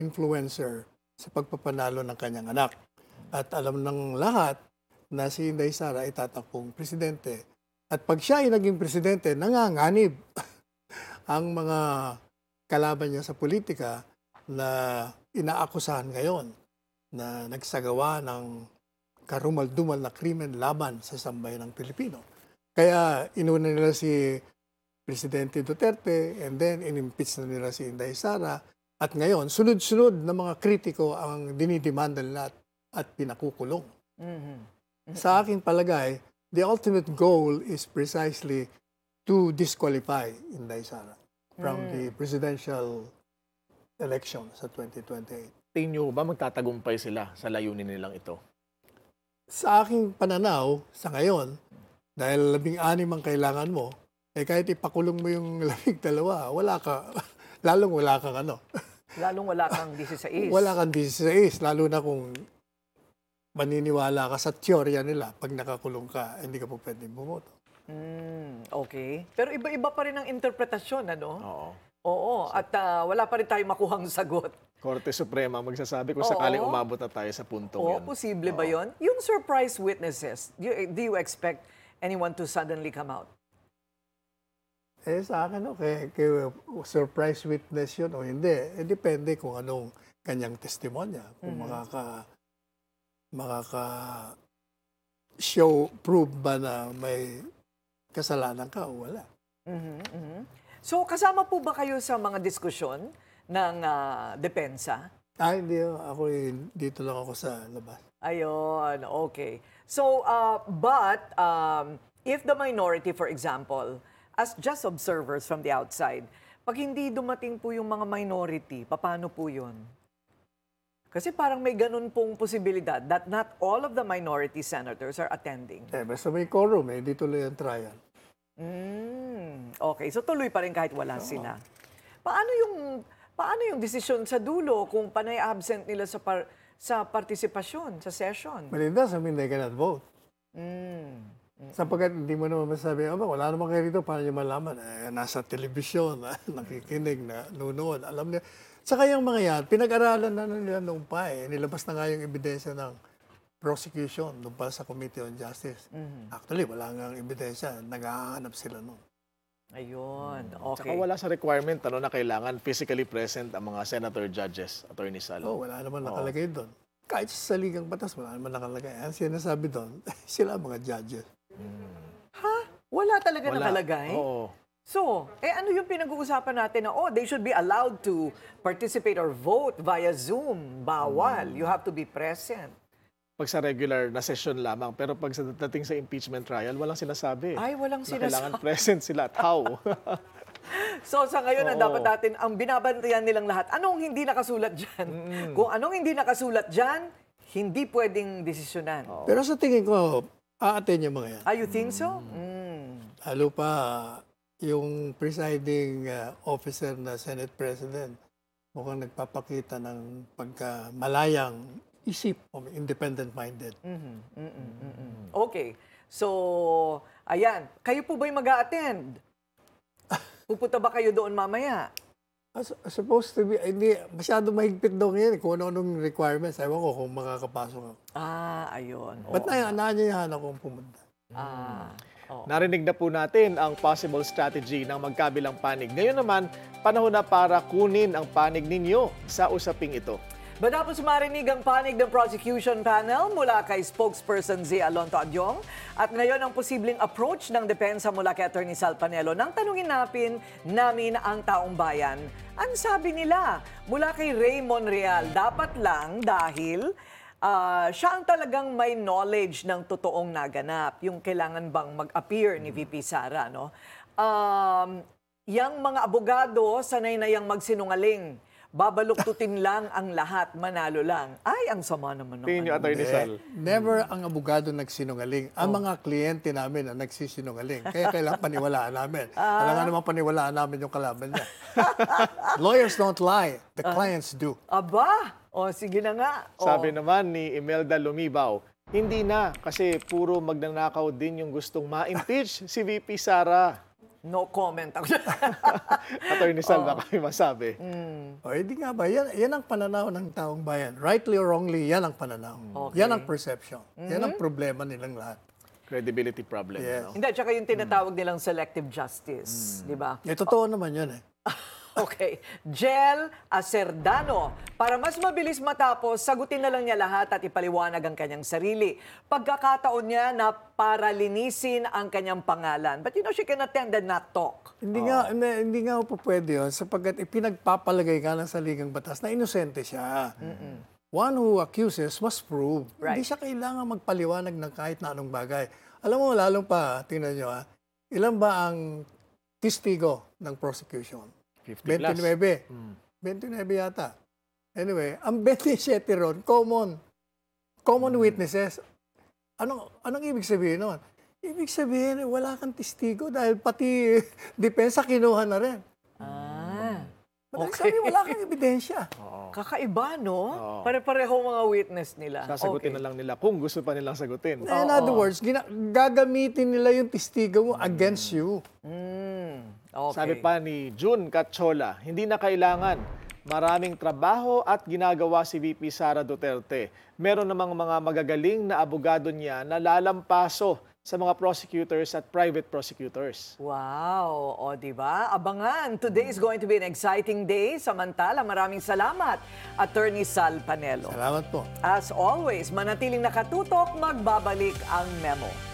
influencer sa pagpapanalo ng kanyang anak. At alam ng lahat na si Inday Sara ay tatakbong presidente. At pag siya ay naging presidente, nanganganib ang mga kalaban niya sa politika na inaakusahan ngayon na nagsagawa ng karumal-dumal na krimen laban sa sambayan ng Pilipino. Kaya inuna nila si Presidente Duterte and then inimpeach na nila si Inday Sara. At ngayon, sunod-sunod na mga kritiko ang dinidemanda nila at pinakukulong. Sa aking palagay, the ultimate goal is precisely to disqualify Inday Sara from the presidential election sa 2028. Tingin nyo ba magtatagumpay sila sa layunin nilang ito? Sa aking pananaw, sa ngayon, dahil 16 ang kailangan mo, eh kahit ipakulong mo yung 12, wala ka, lalong wala kang ano. Lalong wala kang 16. Wala kang 16, lalo na kung maniniwala ka sa teorya nila, pag nakakulong ka, hindi ka po pwedeng bumoto. Okay. Pero iba-iba pa rin ang interpretasyon, ano? Oo. Oo, at wala pa rin tayong makuhang sagot. Korte Suprema magsasabi kung sakaling umabot na tayo sa puntong Oo, yan. posible ba yon? Yung surprise witnesses, do you expect anyone to suddenly come out? Eh sa akin, kay surprise witness yun o hindi. Eh depende kung anong kanyang testimonya. Kung makaka-show, prove ba na may kasalanan ka o wala. So, kasama po ba kayo sa mga diskusyon ng depensa? Hindi. Ako dito lang ako sa labas. Ayun, okay. So, if the minority, for example, as just observers from the outside, pag hindi dumating po yung mga minority, paano po yun? Kasi parang may ganun pong posibilidad that not all of the minority senators are attending. Basta may quorum, di tuloy ang trial. Okay, so tuloy pa rin kahit wala sila. Paano yung desisyon sa dulo kung panay absent nila sa partisipasyon, sa session? Malinda, I mean, they cannot vote. Sapagkat hindi mo naman masabi, wala naman kayo rito, paano nyo malaman? Nasa telebisyon, nakikinig, nunood, alam niya. Saka yung mga yan, pinag-aralan na nila noong pa nilabas na nga yung ebidensya ng prosecution doon pa sa Committee on Justice. Actually, wala nga ebidensya, naghahanap sila noon. Ayun, Saka okay. wala sa requirement na kailangan physically present ang mga senator judges, Attorney Sal. Wala naman nakalagay doon. Kahit sa ligang batas, wala naman nakalagay. Ang sinasabi doon, sila mga judges. Wala talaga nakalagay? Oo. So, ano yung pinag-uusapan natin na, they should be allowed to participate or vote via Zoom. Bawal. You have to be present. Pag sa regular na session lamang, pero pag sa dating sa impeachment trial, walang sinasabi. Ay, walang Na sinasabi. kailangan present sila at how. So, sa ngayon, ang dapat natin, ang binabantayan nilang lahat, anong hindi nakasulat dyan? Kung anong hindi nakasulat dyan, hindi pwedeng desisyonan. Pero sa tingin ko, aaten yung mga yan. You think so? Lalo pa, yung presiding officer na Senate President, mukhang nagpapakita ng pagkamalayang isip o independent-minded. Okay. So, ayan. Kayo po ba'y mag-a-attend? Pupunta ba kayo doon mamaya? Supposed to be, hindi, masyado mahigpit daw ngayon kung ano-anong requirements. Ewan ko kung makakapasok ako. Ayun. Ba't naanyayahan akong pumunta? Narinig na po natin ang possible strategy ng magkabilang panig. Ngayon naman, panahon na para kunin ang panig ninyo sa usaping ito. Matapos marinig ang panig ng prosecution panel mula kay spokesperson Z. Alonto Adyong at ngayon ang posibleng approach ng depensa mula kay Attorney Sal Panelo nang tanungin namin ang taong bayan. Ang sabi nila mula kay Raymond Real, dapat lang dahil siya ang talagang may knowledge ng totoong naganap. Yung kailangan bang mag-appear ni VP Sara, no? Yang mga abogado, sanay na yang magsinungaling. Babaluktutin lang ang lahat, manalo lang. Ay, ang sama naman ng Tingin niyo, Attorney Sal. Never ang abogado nagsinungaling. Ang mga kliyente namin ang nagsisinungaling. Kaya kailangan paniwalaan namin. Kailangan naman paniwalaan namin yung kalaban niya. Lawyers don't lie. The clients do. Aba! Sige na nga. Sabi naman ni Imelda Lumibaw, hindi na kasi puro magnanakaw din yung gustong ma-impeach si VP Sara. No comment ako. Attorney Sal, baka may masabi. O, hindi nga ba? Yan ang pananaw ng taong bayan. Rightly or wrongly, yan ang pananaw. Okay. Yan ang perception. Yan ang problema nilang lahat. Credibility problem. Yes. No? Hindi, tsaka yung tinatawag nilang selective justice, di ba? Totoo naman yun eh. Okay. Jel Acerdano. Para mas mabilis matapos, sagutin na lang niya lahat at ipaliwanag ang kanyang sarili. Pagkakataon niya na para linisin ang kanyang pangalan. But you know, she can attend and not talk. Hindi nga po pwede yun sapagkat ipinagpapalagay ka ng saligang batas na inosente siya. One who accuses must prove. Right. Hindi siya kailangan magpaliwanag ng kahit na anong bagay. Alam mo, lalong pa, tingnan nyo ilan ba ang testigo ng prosecution? 50 plus. 29 yata. Anyway, ang 27 ron, common witnesses. Anong ibig sabihin nun? Ibig sabihin, wala kang testigo dahil pati depensa kinuha na rin. Okay. Sabi, wala kang ebidensya. Kakaiba, no? Pare-pareho mga witness nila. Sasagutin na lang nila kung gusto pa nilang sagutin. In other words, gagamitin nila yung testigo mo against you. Okay. Sabi pa ni June Cachola, hindi na kailangan. Maraming trabaho at ginagawa si VP Sara Duterte. Meron namang mga magagaling na abogado niya na lalampaso sa mga prosecutors at private prosecutors. Wow! O, di ba? Abangan. Today is going to be an exciting day. Samantala, maraming salamat, Attorney Sal Panelo. Salamat po. As always, manatiling nakatutok, magbabalik ang memo.